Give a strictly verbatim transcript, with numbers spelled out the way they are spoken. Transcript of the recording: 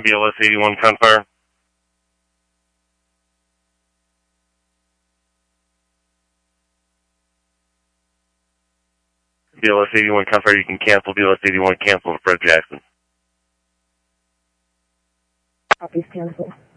B L S eighty-one Confire. B L S eighty-one Confire, you can cancel. B L S eighty-one cancel Fred Jackson. Copies cancel.